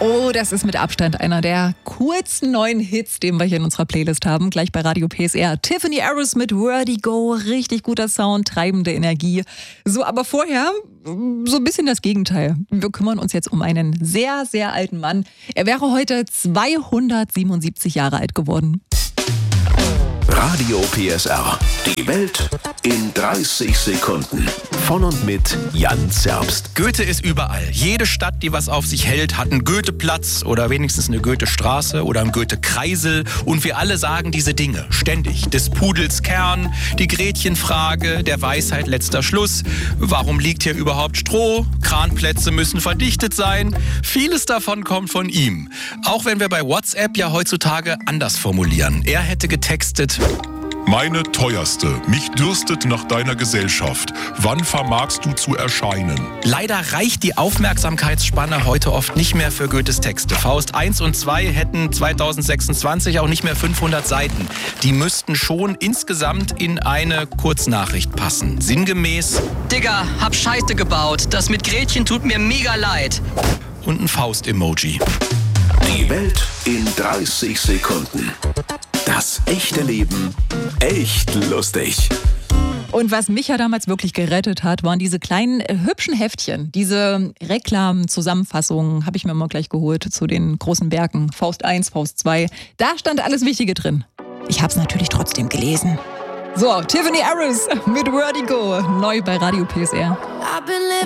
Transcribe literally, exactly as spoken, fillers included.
Oh, das ist mit Abstand einer der coolsten neuen Hits, den wir hier in unserer Playlist haben. Gleich bei Radio P S R. Tiffany Harris mit Vertigo. Richtig guter Sound, treibende Energie. So, aber vorher so ein bisschen das Gegenteil. Wir kümmern uns jetzt um einen sehr, sehr alten Mann. Er wäre heute zweihundertsiebenundsiebzig Jahre alt geworden. Radio P S R. Die Welt in dreißig Sekunden. Von und mit Jan Zerbst. Goethe ist überall. Jede Stadt, die was auf sich hält, hat einen Goetheplatz oder wenigstens eine Goethestraße oder einen Goethe-Kreisel. Und wir alle sagen diese Dinge ständig. Des Pudels Kern, die Gretchenfrage, der Weisheit letzter Schluss. Warum liegt hier überhaupt Stroh? Kranplätze müssen verdichtet sein. Vieles davon kommt von ihm. Auch wenn wir bei WhatsApp ja heutzutage anders formulieren. Er hätte getextet: Meine teuerste, mich dürstet nach deiner Gesellschaft. Wann vermagst du zu erscheinen? Leider reicht die Aufmerksamkeitsspanne heute oft nicht mehr für Goethes Texte. Faust eins und zwei hätten zweitausendsechsundzwanzig auch nicht mehr fünfhundert Seiten. Die müssten schon insgesamt in eine Kurznachricht passen. Sinngemäß: Digga, hab Scheiße gebaut. Das mit Gretchen tut mir mega leid. Und ein Faust-Emoji. Die Welt in dreißig Sekunden. Das echte Leben echt lustig. Und was mich ja damals wirklich gerettet hat, waren diese kleinen äh, hübschen Heftchen. Diese Reklam-Zusammenfassungen habe ich mir mal gleich geholt zu den großen Werken. Faust eins, Faust zwei. Da stand alles Wichtige drin. Ich habe es natürlich trotzdem gelesen. So, Tiffany Harris mit Vertigo. Neu bei Radio P S R.